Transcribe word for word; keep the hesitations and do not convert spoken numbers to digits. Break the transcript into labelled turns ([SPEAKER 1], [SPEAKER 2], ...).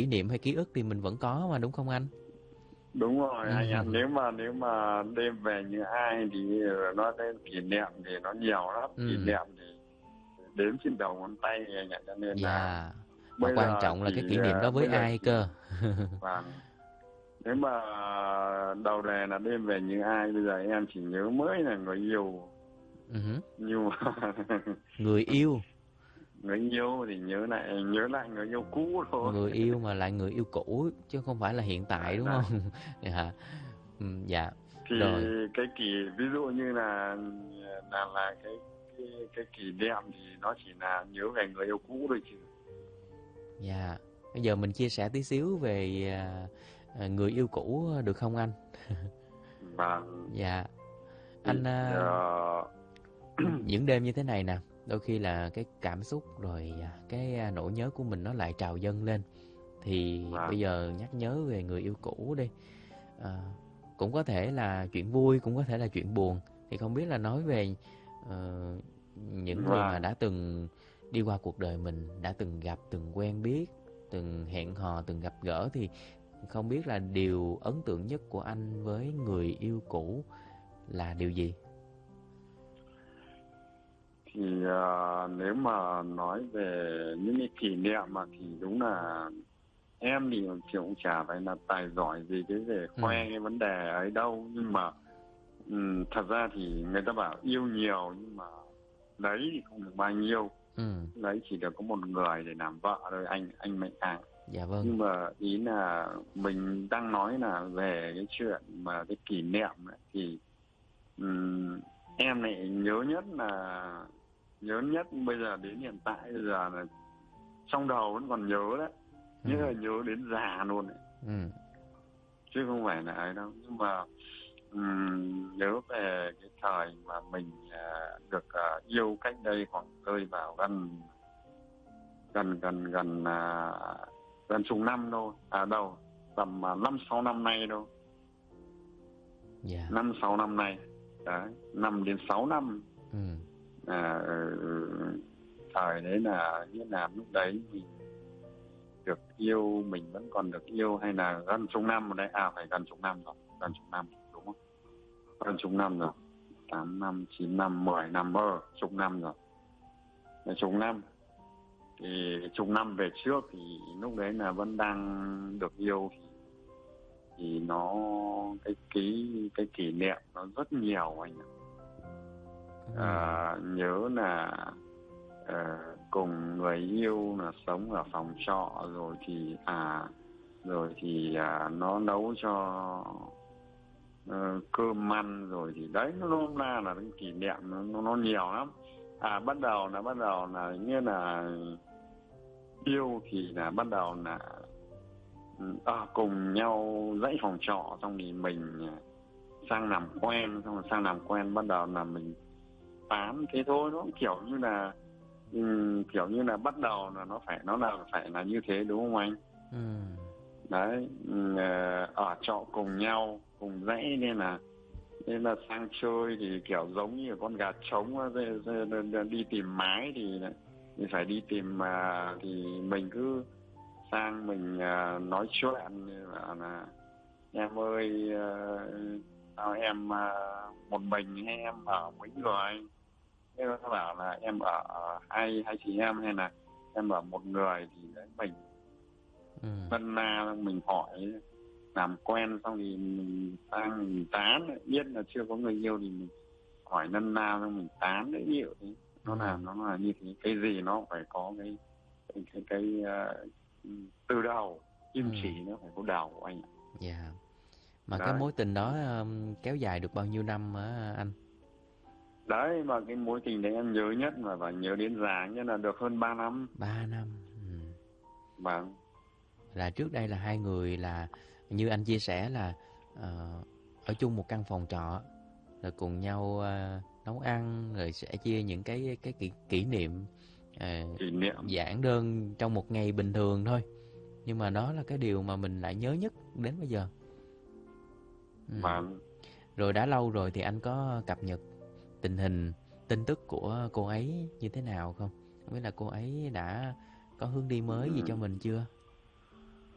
[SPEAKER 1] niệm hay ký ức thì mình vẫn có mà, đúng không anh?
[SPEAKER 2] Đúng rồi
[SPEAKER 1] Ừ.
[SPEAKER 2] anh ạ. Nếu mà nếu mà đêm về như ai thì nói đến kỷ niệm thì nó nhiều lắm. Kỷ
[SPEAKER 1] Ừ.
[SPEAKER 2] niệm thì đếm trên đầu ngón tay anh ạ, cho nên là
[SPEAKER 1] Dạ. Mà
[SPEAKER 2] bây
[SPEAKER 1] quan
[SPEAKER 2] giờ
[SPEAKER 1] trọng là cái
[SPEAKER 2] chỉ
[SPEAKER 1] kỷ niệm đó
[SPEAKER 2] ờ,
[SPEAKER 1] với
[SPEAKER 2] bây giờ
[SPEAKER 1] ai
[SPEAKER 2] chỉ
[SPEAKER 1] cơ.
[SPEAKER 2] và nếu mà đầu đề là đêm về như ai, bây giờ em chỉ nhớ mới là người yêu.
[SPEAKER 1] Ừ hứ.
[SPEAKER 2] Nhưng mà
[SPEAKER 1] Người yêu.
[SPEAKER 2] người yêu thì nhớ lại nhớ lại người yêu cũ thôi.
[SPEAKER 1] Người yêu mà lại người yêu cũ chứ không phải là hiện tại,
[SPEAKER 2] Đấy,
[SPEAKER 1] đúng
[SPEAKER 2] đấy.
[SPEAKER 1] không? Dạ. Ừ, dạ.
[SPEAKER 2] Thì
[SPEAKER 1] Rồi.
[SPEAKER 2] cái kỷ ví dụ như là là là cái cái cái kỷ niệm thì nó chỉ là nhớ về người yêu cũ thôi chứ.
[SPEAKER 1] Dạ. Bây giờ mình chia sẻ tí xíu về à, à, người yêu cũ được không anh?
[SPEAKER 2] Và
[SPEAKER 1] Dạ.
[SPEAKER 2] thì
[SPEAKER 1] Anh à,
[SPEAKER 2] ờ,
[SPEAKER 1] những đêm như thế này nè, đôi khi là cái cảm xúc rồi à, cái à, nỗi nhớ của mình nó lại trào dâng lên. Thì
[SPEAKER 2] và
[SPEAKER 1] bây giờ nhắc nhớ về người yêu cũ đi. À, cũng có thể là chuyện vui, cũng có thể là chuyện buồn. Thì không biết là nói về ờ, những người mà
[SPEAKER 2] và
[SPEAKER 1] đã từng đi qua cuộc đời mình, đã từng gặp, từng quen biết, từng hẹn hò, từng gặp gỡ, thì không biết là điều ấn tượng nhất của anh với người yêu cũ là điều gì?
[SPEAKER 2] thì ờ, nếu mà nói về những cái kỷ niệm mà thì đúng là em thì kiểu cũng chả phải là tài giỏi gì cái về
[SPEAKER 1] Ừ.
[SPEAKER 2] khoe cái vấn đề ấy đâu, nhưng mà ừm, thật ra thì người ta bảo yêu nhiều nhưng mà lấy thì không được bao nhiêu,
[SPEAKER 1] Ừ.
[SPEAKER 2] lấy chỉ được có một người để làm vợ thôi anh anh Mạnh Khang.
[SPEAKER 1] Dạ vâng.
[SPEAKER 2] Nhưng mà ý là mình đang nói là về cái chuyện mà cái kỷ niệm ấy, thì ừm, em lại nhớ nhất là nhớ nhất bây giờ đến hiện tại bây giờ là trong đầu vẫn còn nhớ đấy,
[SPEAKER 1] Ừ.
[SPEAKER 2] nhớ là nhớ đến già luôn đấy,
[SPEAKER 1] Ừ.
[SPEAKER 2] chứ không phải là ấy đâu. Nhưng mà ừm, nhớ về cái thời mà mình à, được à, yêu cách đây khoảng rơi vào gần gần gần gần à, gần chục năm đâu, à đâu tầm à, năm sáu năm nay đâu,
[SPEAKER 1] Dạ.
[SPEAKER 2] năm sáu năm nay đấy, năm đến sáu năm.
[SPEAKER 1] Ừ.
[SPEAKER 2] à, ừ, Thời đấy là nghĩa là lúc đấy mình được yêu, mình vẫn còn được yêu, hay là gần chục năm rồi đấy, à phải gần chục năm rồi, gần chục năm đúng không, gần chục năm rồi, tám năm chín năm mười năm mơ chục năm rồi. Là chục năm thì chục năm về trước thì lúc đấy là vẫn đang được yêu, thì, thì nó cái ký cái kỷ niệm nó rất nhiều anh ạ.
[SPEAKER 1] Ừ.
[SPEAKER 2] À, nhớ là ờ, cùng người yêu là sống ở phòng trọ, rồi thì à rồi thì à, nó nấu cho ờ, cơm ăn, rồi thì đấy nó nôm na là cái kỷ niệm nó, nó nó nhiều lắm. À bắt đầu là bắt đầu là như là yêu thì là bắt đầu là à, cùng nhau dãy phòng trọ, xong thì mình sang làm quen, xong rồi sang làm quen bắt đầu là mình tán, thế thôi. Nó cũng kiểu như là ừm, kiểu như là bắt đầu là nó phải nó là phải là như thế đúng không anh?
[SPEAKER 1] Ừ.
[SPEAKER 2] Đấy, ừm, ờ, ở trọ cùng nhau cùng dãy, nên là nên là sang chơi thì kiểu giống như con gà trống á, dê- dê- đi tìm mái thì thì phải đi tìm, mà thì mình cứ sang mình à, nói chuyện như là, là em ơi, à, sao em à, một mình hay em ở mấy người. Thế nó bảo là em ở hai hai chị em hay là em ở một người, thì đấy mình
[SPEAKER 1] Ừ.
[SPEAKER 2] lần nào mình hỏi làm quen, xong thì mình sang mình tán, biết là chưa có người yêu thì mình hỏi lần nào xong mình tán đấy nhiều thế.
[SPEAKER 1] Ừ.
[SPEAKER 2] Nó là nó là như thế, cái gì nó cũng phải có cái cái cái, cái uh, từ đầu,
[SPEAKER 1] Ừ.
[SPEAKER 2] kim chỉ nó phải có đầu anh ạ.
[SPEAKER 1] Dạ. Mà cái
[SPEAKER 2] Đấy,
[SPEAKER 1] mối tình đó um, kéo dài được bao nhiêu năm á anh?
[SPEAKER 2] đấy mà cái mối tình đấy em nhớ nhất mà và nhớ đến già nhất là được hơn ba năm.
[SPEAKER 1] Ba năm. Ừ.
[SPEAKER 2] Vâng.
[SPEAKER 1] Là trước đây là hai người là như anh chia sẻ là ờ, ở chung một căn phòng trọ, rồi cùng nhau ờ, nấu ăn, rồi sẽ chia những cái cái kỷ, kỷ niệm ờ,
[SPEAKER 2] Kỷ niệm.
[SPEAKER 1] giản đơn trong một ngày bình thường thôi, nhưng mà đó là cái điều mà mình lại nhớ nhất đến bây giờ. Ừ.
[SPEAKER 2] Vâng.
[SPEAKER 1] Rồi đã lâu rồi thì anh có cập nhật tình hình, tin tức của cô ấy như thế nào không? Không biết là cô ấy đã có hướng đi mới gì cho
[SPEAKER 2] Ừ.
[SPEAKER 1] mình chưa?